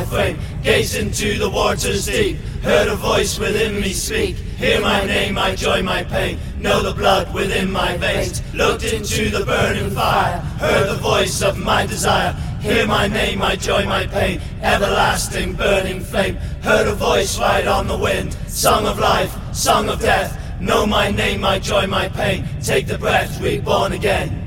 my frame. Gaze into the waters deep, heard a voice within me speak. Hear my name, my joy, my pain, know the blood within my veins. Looked into the burning fire, heard the voice of my desire. Hear my name, my joy, my pain, everlasting burning flame. Heard a voice right on the wind, song of life, song of death. Know my name, my joy, my pain, take the breath, reborn again.